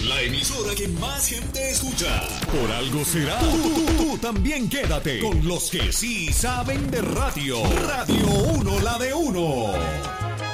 la emisora que más gente escucha. Por algo será. Tú también quédate con los que sí saben de radio. Radio 1, la de uno.